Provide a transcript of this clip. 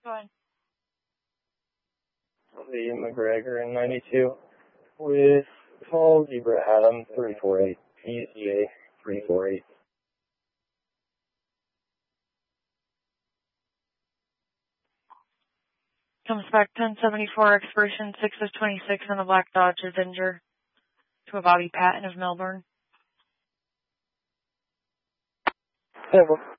Go ahead. Lee McGregor in 92 with call Zebra Adam 348, PCA 348. Comes back 1074, expiration 6 of 26 on the Black Dodge Avenger to a Bobby Patton of Melbourne. Over.